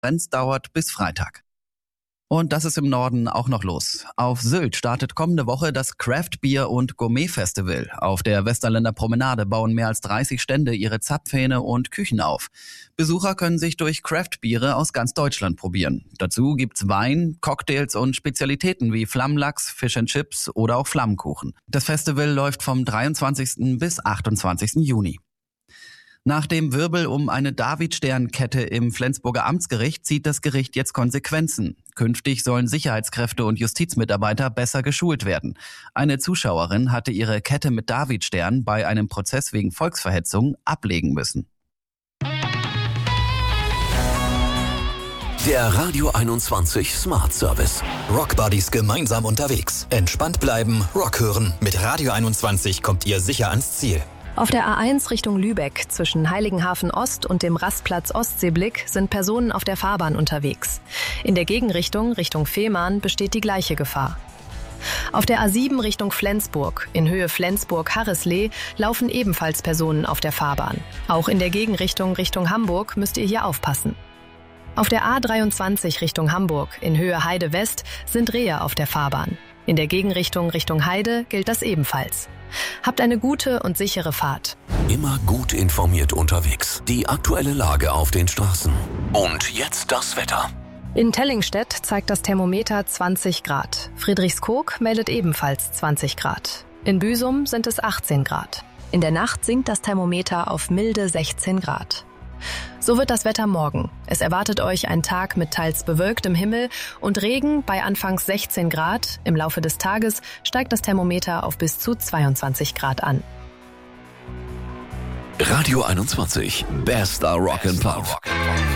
Konferenz dauert bis Freitag. Und das ist im Norden auch noch los. Auf Sylt startet kommende Woche das Craft Beer und Gourmet Festival. Auf der Westerländer Promenade bauen mehr als 30 Stände ihre Zapfhähne und Küchen auf. Besucher können sich durch Craft-Biere aus ganz Deutschland probieren. Dazu gibt's Wein, Cocktails und Spezialitäten wie Flammlachs, Fish and Chips oder auch Flammkuchen. Das Festival läuft vom 23. bis 28. Juni. Nach dem Wirbel um eine Davidsternkette im Flensburger Amtsgericht zieht das Gericht jetzt Konsequenzen. Künftig sollen Sicherheitskräfte und Justizmitarbeiter besser geschult werden. Eine Zuschauerin hatte ihre Kette mit Davidstern bei einem Prozess wegen Volksverhetzung ablegen müssen. Der Radio 21 Smart Service. Rockbuddies gemeinsam unterwegs. Entspannt bleiben, Rock hören. Mit Radio 21 kommt ihr sicher ans Ziel. Auf der A1 Richtung Lübeck zwischen Heiligenhafen Ost und dem Rastplatz Ostseeblick sind Personen auf der Fahrbahn unterwegs. In der Gegenrichtung Richtung Fehmarn besteht die gleiche Gefahr. Auf der A7 Richtung Flensburg, in Höhe Flensburg-Harrisleh, laufen ebenfalls Personen auf der Fahrbahn. Auch in der Gegenrichtung Richtung Hamburg müsst ihr hier aufpassen. Auf der A23 Richtung Hamburg, in Höhe Heide West, sind Rehe auf der Fahrbahn. In der Gegenrichtung Richtung Heide gilt das ebenfalls. Habt eine gute und sichere Fahrt. Immer gut informiert unterwegs. Die aktuelle Lage auf den Straßen. Und jetzt das Wetter. In Tellingstedt zeigt das Thermometer 20 Grad. Friedrichskoog meldet ebenfalls 20 Grad. In Büsum sind es 18 Grad. In der Nacht sinkt das Thermometer auf milde 16 Grad. So wird das Wetter morgen. Es erwartet euch ein Tag mit teils bewölktem Himmel und Regen bei anfangs 16 Grad. Im Laufe des Tages steigt das Thermometer auf bis zu 22 Grad an. Radio 21, bester Rock and Pop.